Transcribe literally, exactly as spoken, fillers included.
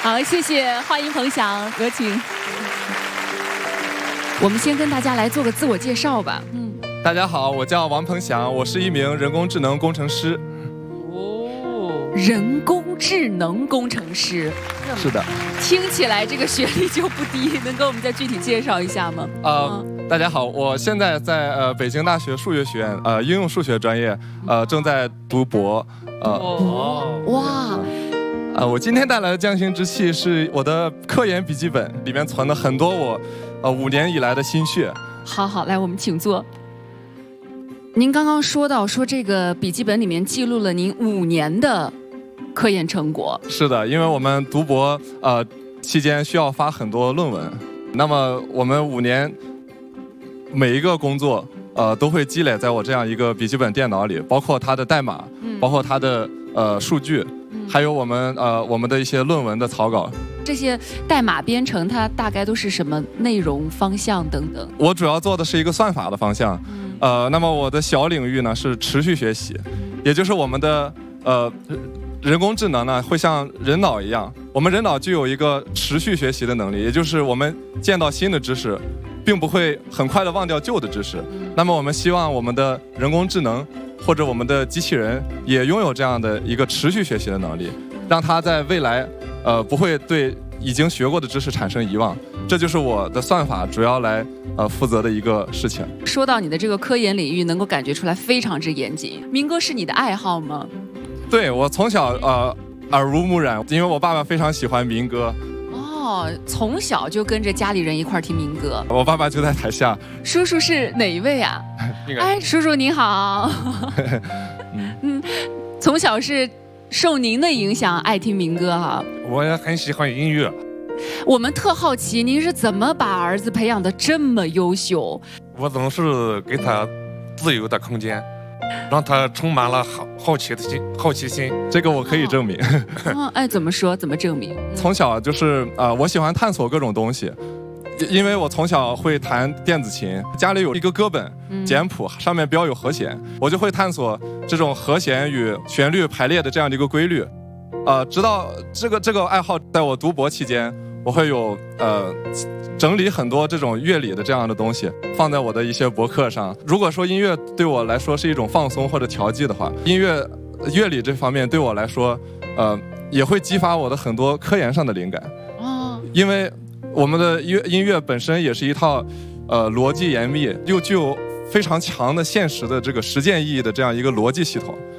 好，谢谢，欢迎彭翔，有请。我们先跟大家来做个自我介绍吧。嗯， 大家好，我叫王彭翔，我是一名人工智能工程师。 哦，人工智能工程师， 是的， 听起来这个学历就不低，能给我们再具体介绍一下吗？ 呃，嗯、大家好，我现在在呃北京大学数学学院呃应用数学专业呃正在读博。呃， 哦，哇。 呃，我今天带来的匠心之气是我的科研笔记本，里面存了很多我呃五年以来的心血。 好好，来，我们请坐。您刚刚说到说这个笔记本里面记录了您五年的科研成果。 是的，因为我们读博呃期间需要发很多论文，那么我们五年每一个工作呃都会积累在我这样一个笔记本电脑里，包括它的代码，嗯、包括它的呃数据。还有我们呃我们的一些论文的草稿， 这些代码编程它大概都是什么内容方向等等？ 我主要做的是一个算法的方向，嗯、呃，那么我的小领域呢是持续学习，也就是我们的呃人工智能呢会像人脑一样，我们人脑具有一个持续学习的能力，也就是我们见到新的知识，并不会很快的忘掉旧的知识。嗯、那么我们希望我们的人工智能。或者我们的机器人也拥有这样的一个持续学习的能力，让它在未来，呃，不会对已经学过的知识产生遗忘。这就是我的算法主要来呃负责的一个事情。 说到你的这个科研领域，能够感觉出来非常之严谨。民歌是你的爱好吗？ 对，我从小呃耳濡目染，因为我爸爸非常喜欢民歌。 哦，从小就跟着家里人一块儿听民歌。 我爸爸就在台下。 叔叔是哪一位啊？哎，叔叔您好。嗯，从小是受您的影响爱听民歌哈。 我也很喜欢音乐。 我们特好奇您是怎么把儿子培养得这么优秀？ 我总是给他自由的空间，让他充满了好好奇的心，好奇心。 这个我可以证明。 哦，哎，怎么说？怎么证明？ 从小就是呃，我喜欢探索各种东西，因为我从小会弹电子琴，家里有一个歌本、简谱，上面标有和弦，我就会探索这种和弦与旋律排列的这样的一个规律。呃，直到这个这个爱好，在我读博期间，我会有呃。整理很多这种乐理的这样的东西，放在我的一些博客上。如果说音乐对我来说是一种放松或者调剂的话，音乐乐理这方面对我来说，呃，也会激发我的很多科研上的灵感。哦，因为我们的乐音乐本身也是一套，呃，逻辑严密又具有非常强的现实的这个实践意义的这样一个逻辑系统。